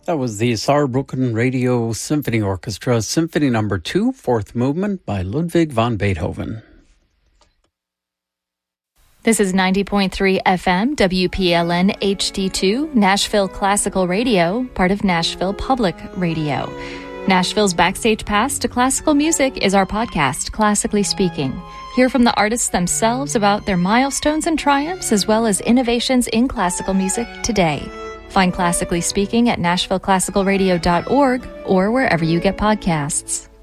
That was the Saarbrücken Radio Symphony Orchestra, Symphony No. 2, Fourth Movement by Ludwig van Beethoven. This is 90.3 FM, WPLN HD2, Nashville Classical Radio, part of Nashville Public Radio. Nashville's Backstage Pass to Classical Music is our podcast, Classically Speaking. Hear from the artists themselves about their milestones and triumphs, as well as innovations in classical music today. Find Classically Speaking at NashvilleClassicalRadio.org or wherever you get podcasts.